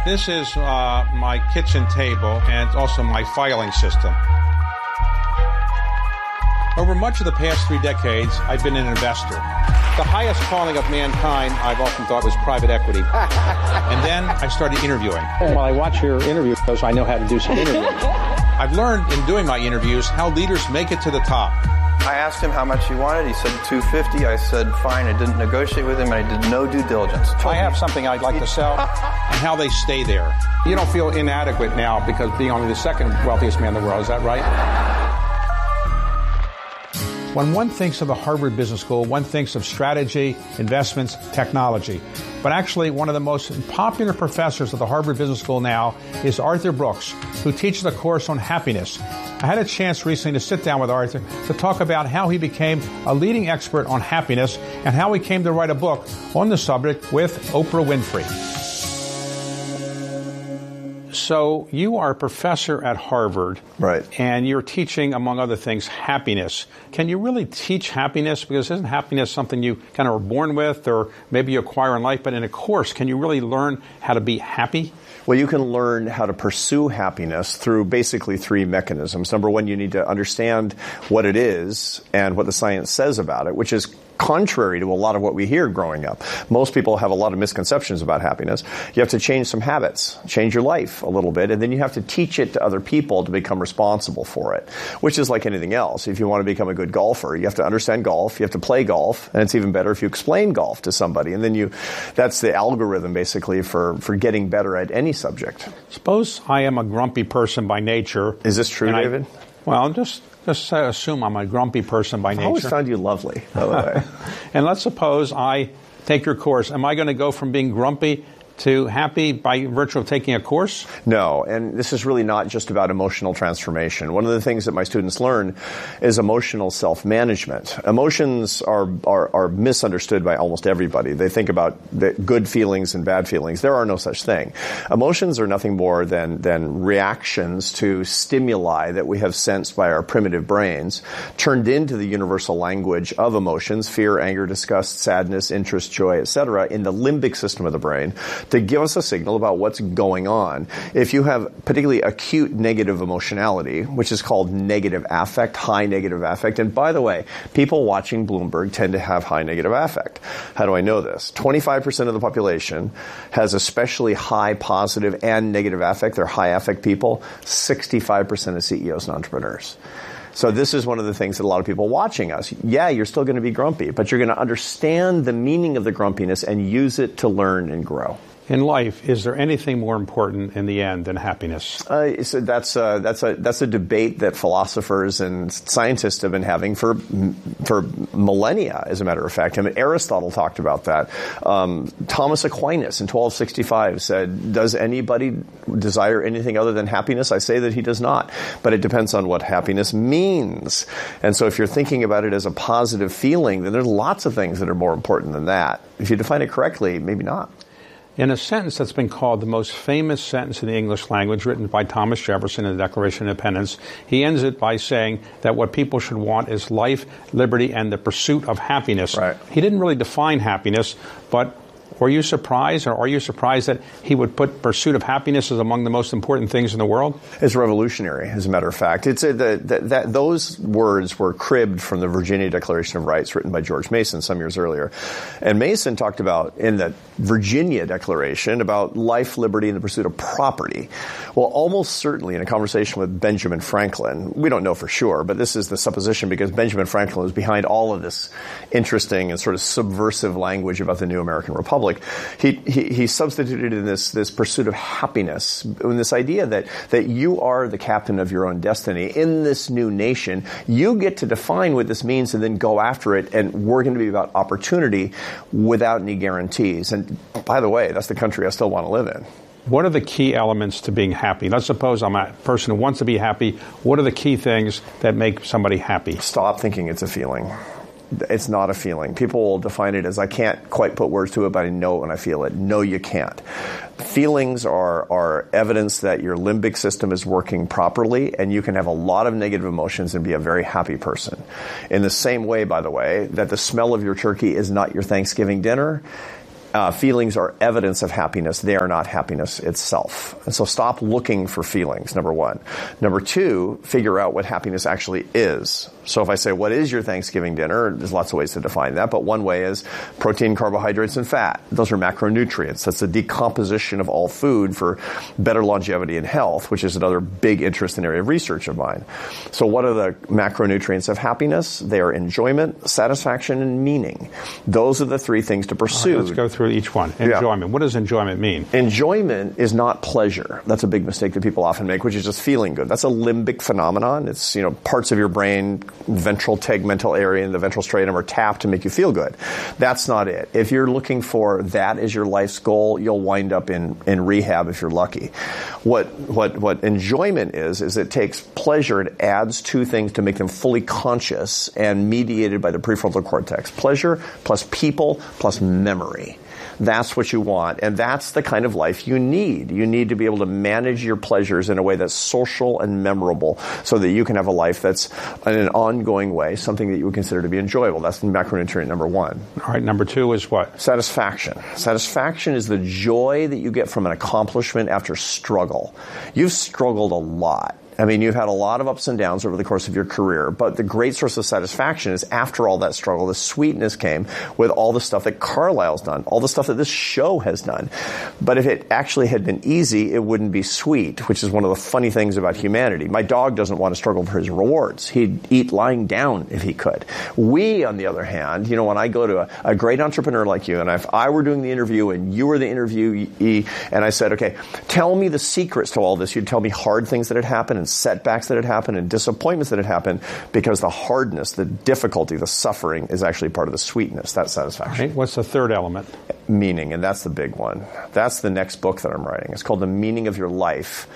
This is my kitchen table and also my filing system. Over much of the past 3 decades, I've been an investor. The highest calling of mankind, I've often thought, was private equity. And then I started interviewing. While I watch your interviews, I know how to do some interviewing. I've learned in doing my interviews how leaders make it to the top. I asked him how much he wanted. He said $250. I said, fine. I didn't negotiate with him, and I did no due diligence. I have something I'd like to sell, and how they stay there. You don't feel inadequate now because being only the second wealthiest man in the world. Is that right? When one thinks of the Harvard Business School, one thinks of strategy, investments, technology. But actually, one of the most popular professors of the Harvard Business School now is Arthur Brooks, who teaches a course on happiness. I had a chance recently to sit down with Arthur to talk about how he became a leading expert on happiness and how he came to write a book on the subject with Oprah Winfrey. So you are a professor at Harvard. Right. And you're teaching, among other things, happiness. Can you really teach happiness? Because isn't happiness something you kind of are born with or maybe you acquire in life? But in a course, can you really learn how to be happy? Well, you can learn how to pursue happiness through basically 3 mechanisms. Number one, you need to understand what it is and what the science says about it, which is contrary to a lot of what we hear growing up. Most people have a lot of misconceptions about happiness. You have to change some habits, change your life a little bit, and then you have to teach it to other people to become responsible for it, which is like anything else. If you want to become a good golfer, you have to understand golf, you have to play golf, and it's even better if you explain golf to somebody. And then that's the algorithm basically for getting better at any subject. Suppose I am a grumpy person by nature. Is this true, David? Just assume I'm a grumpy person by nature. I always found you lovely, by the way. And let's suppose I take your course. Am I going to go from being grumpy to happy by virtue of taking a course? No, and this is really not just about emotional transformation. One of the things that my students learn is emotional self-management. Emotions are misunderstood by almost everybody. They think about the good feelings and bad feelings. There are no such thing. Emotions are nothing more than reactions to stimuli that we have sensed by our primitive brains, turned into the universal language of emotions, fear, anger, disgust, sadness, interest, joy, etc., in the limbic system of the brain, to give us a signal about what's going on. If you have particularly acute negative emotionality, which is called negative affect, high negative affect, and by the way, people watching Bloomberg tend to have high negative affect. How do I know this? 25% of the population has especially high positive and negative affect. They're high affect people. 65% of CEOs and entrepreneurs. So this is one of the things that a lot of people watching us, yeah, you're still going to be grumpy, but you're going to understand the meaning of the grumpiness and use it to learn and grow. In life, is there anything more important in the end than happiness? So that's a debate that philosophers and scientists have been having for millennia, as a matter of fact. I mean, Aristotle talked about that. Thomas Aquinas in 1265 said, "Does anybody desire anything other than happiness? I say that he does not, but it depends on what happiness means." And so if you're thinking about it as a positive feeling, then there's lots of things that are more important than that. If you define it correctly, maybe not. In a sentence that's been called the most famous sentence in the English language, written by Thomas Jefferson in the Declaration of Independence, he ends it by saying that what people should want is life, liberty, and the pursuit of happiness. Right. He didn't really define happiness, but were you surprised, or are you surprised that he would put pursuit of happiness as among the most important things in the world? It's revolutionary, as a matter of fact. It's those words were cribbed from the Virginia Declaration of Rights written by George Mason some years earlier. And Mason talked about, in the Virginia Declaration, about life, liberty, and the pursuit of property. Well, almost certainly in a conversation with Benjamin Franklin, we don't know for sure, but this is the supposition because Benjamin Franklin was behind all of this interesting and sort of subversive language about the new American Republic. He substituted in this pursuit of happiness, in this idea that you are the captain of your own destiny in this new nation. You get to define what this means and then go after it, and we're going to be about opportunity without any guarantees. And by the way, that's the country I still want to live in. What are the key elements to being happy? Let's suppose I'm a person who wants to be happy. What are the key things that make somebody happy? Stop thinking it's a feeling. It's not a feeling. People will define it as, I can't quite put words to it, but I know it when I feel it. No, you can't. Feelings are evidence that your limbic system is working properly, and you can have a lot of negative emotions and be a very happy person. In the same way, by the way, that the smell of your turkey is not your Thanksgiving dinner, Feelings are evidence of happiness. They are not happiness itself. And so stop looking for feelings, number one. Number two, figure out what happiness actually is. So if I say, what is your Thanksgiving dinner? There's lots of ways to define that, but one way is protein, carbohydrates, and fat. Those are macronutrients. That's the decomposition of all food for better longevity and health, which is another big interest and area of research of mine. So what are the macronutrients of happiness? They are enjoyment, satisfaction, and meaning. Those are the three things to pursue. All right, let's go through each one. Enjoyment. Yeah. What does enjoyment mean? Enjoyment is not pleasure. That's a big mistake that people often make, which is just feeling good. That's a limbic phenomenon. It's, parts of your brain, ventral tegmental area and the ventral striatum are tapped to make you feel good. That's not it. If you're looking for that as your life's goal, you'll wind up in rehab if you're lucky. What enjoyment is it takes pleasure, it adds two things to make them fully conscious and mediated by the prefrontal cortex. Pleasure plus people plus memory. That's what you want, and that's the kind of life you need. You need to be able to manage your pleasures in a way that's social and memorable so that you can have a life that's in an ongoing way, something that you would consider to be enjoyable. That's macronutrient number one. All right, number two is what? Satisfaction. Satisfaction is the joy that you get from an accomplishment after struggle. You've struggled a lot. I mean, you've had a lot of ups and downs over the course of your career, but the great source of satisfaction is after all that struggle, the sweetness came with all the stuff that Carlisle's done, all the stuff that this show has done. But if it actually had been easy, it wouldn't be sweet, which is one of the funny things about humanity. My dog doesn't want to struggle for his rewards. He'd eat lying down if he could. We, on the other hand, when I go to a great entrepreneur like you, and if I were doing the interview and you were the interviewee, and I said, okay, tell me the secrets to all this, you'd tell me hard things that had happened and setbacks that had happened and disappointments that had happened, because the hardness, the difficulty, the suffering is actually part of the sweetness, that satisfaction. Right. What's the third element? Meaning, and that's the big one. That's the next book that I'm writing. It's called The Meaning of Your Life.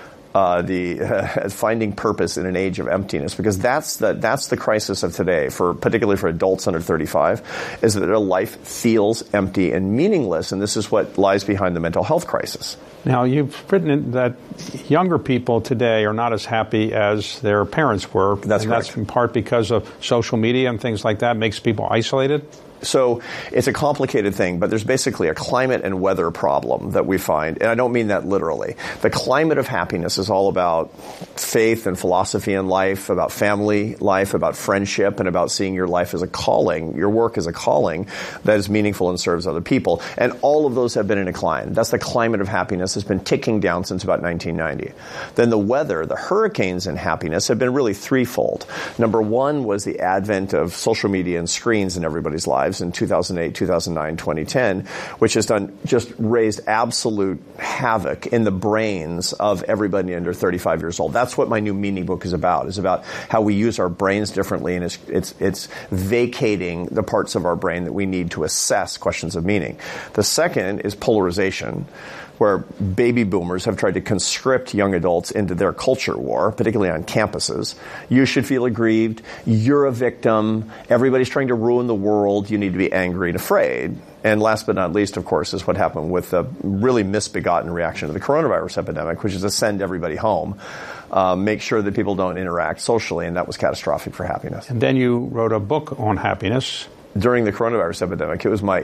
Finding purpose in an age of emptiness, because that's the crisis of today, particularly for adults under 35, is that their life feels empty and meaningless, and this is what lies behind the mental health crisis. Now, you've written that younger people today are not as happy as their parents were. That's correct. That's in part because of social media and things like that makes people isolated. So it's a complicated thing, but there's basically a climate and weather problem that we find, and I don't mean that literally. The climate of happiness is all about faith and philosophy in life, about family life, about friendship, and about seeing your life as a calling, your work as a calling that is meaningful and serves other people. And all of those have been in decline. That's the climate of happiness. It's been ticking down since about 1990. Then the weather, the hurricanes in happiness have been really threefold. Number one was the advent of social media and screens in everybody's lives in 2008, 2009, 2010, which has just raised absolute havoc in the brains of everybody under 35 years old. That's what my new meaning book is about how we use our brains differently, and it's vacating the parts of our brain that we need to assess questions of meaning. The second is polarization, where baby boomers have tried to conscript young adults into their culture war, particularly on campuses. You should feel aggrieved. You're a victim. Everybody's trying to ruin the world. You need to be angry and afraid. And last but not least, of course, is what happened with the really misbegotten reaction to the coronavirus epidemic, which is to send everybody home, make sure that people don't interact socially, and that was catastrophic for happiness. And then you wrote a book on happiness. During the coronavirus epidemic, it was my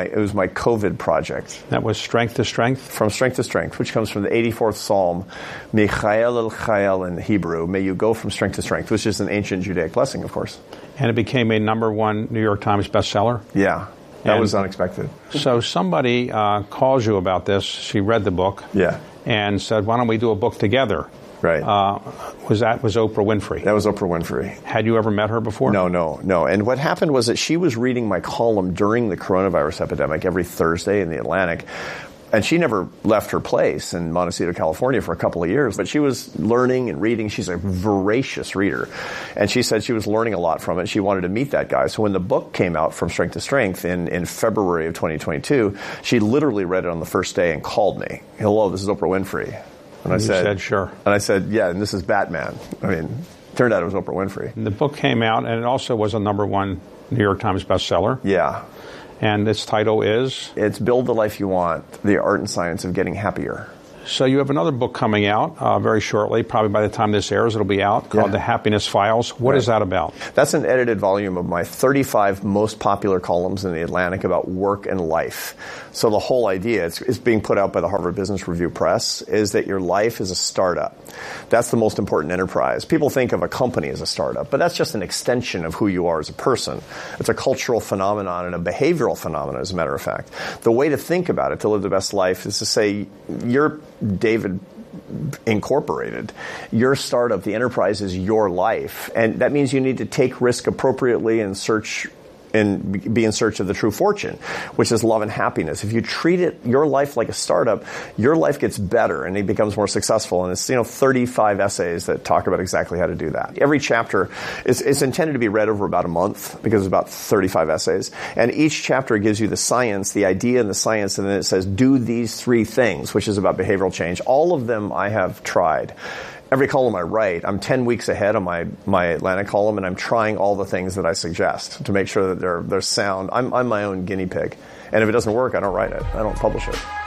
COVID project. That was Strength to Strength? From Strength to Strength, which comes from the 84th Psalm, Michael el Chayal in Hebrew, may you go from strength to strength, which is an ancient Judaic blessing, of course. And it became a #1 New York Times bestseller? Yeah, that was unexpected. So somebody calls you about this, she read the book, and said, why don't we do a book together? Right. Was Oprah Winfrey? That was Oprah Winfrey. Had you ever met her before? No. And what happened was that she was reading my column during the coronavirus epidemic every Thursday in the Atlantic. And she never left her place in Montecito, California for a couple of years, but she was learning and reading. She's a voracious reader. And she said she was learning a lot from it. She wanted to meet that guy. So when the book came out, From Strength to Strength, in February of 2022, she literally read it on the first day and called me. Hello, this is Oprah Winfrey. And I said, sure. And I said, yeah, and this is Batman. I mean, turned out it was Oprah Winfrey. And the book came out, and it also was a #1 New York Times bestseller. Yeah. And its title is? It's Build the Life You Want, The Art and Science of Getting Happier. So you have another book coming out very shortly. Probably by the time this airs, it'll be out, called The Happiness Files. What is that about? That's an edited volume of my 35 most popular columns in The Atlantic about work and life. So the whole idea, it's being put out by the Harvard Business Review Press, is that your life is a startup. That's the most important enterprise. People think of a company as a startup, but that's just an extension of who you are as a person. It's a cultural phenomenon and a behavioral phenomenon, as a matter of fact. The way to think about it, to live the best life, is to say, you're David Incorporated. Your startup, the enterprise, is your life. And that means you need to take risk appropriately and be in search of the true fortune, which is love and happiness. If you treat your life like a startup, your life gets better and it becomes more successful. And it's 35 essays that talk about exactly how to do that. Every chapter is intended to be read over about a month because it's about 35 essays. And each chapter gives you the science, the idea and the science, and then it says, do these 3 things, which is about behavioral change. All of them I have tried. Every column I write, I'm 10 weeks ahead on my Atlantic column, and I'm trying all the things that I suggest to make sure that they're sound. I'm my own guinea pig. And if it doesn't work, I don't write it. I don't publish it.